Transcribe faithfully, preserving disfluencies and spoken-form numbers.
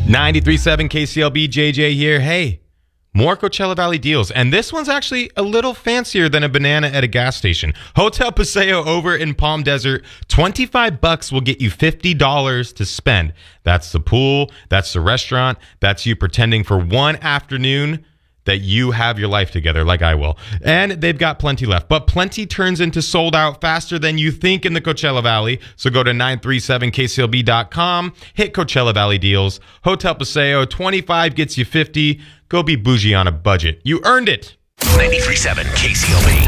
ninety-three point seven K C L B, J J here. Hey, more Coachella Valley deals. And this one's actually a little fancier than a banana at a gas station. Hotel Paseo over in Palm Desert. twenty-five bucks will get you fifty dollars to spend. That's the pool. That's the restaurant. That's you pretending for one afternoon that you have your life together like I will. And they've got plenty left. But plenty turns into sold out faster than you think in the Coachella Valley. So go to nine three seven K C L B dot com, hit Coachella Valley deals. Hotel Paseo, twenty-five gets you fifty. Go be bougie on a budget. You earned it. ninety-three point seven K C L B.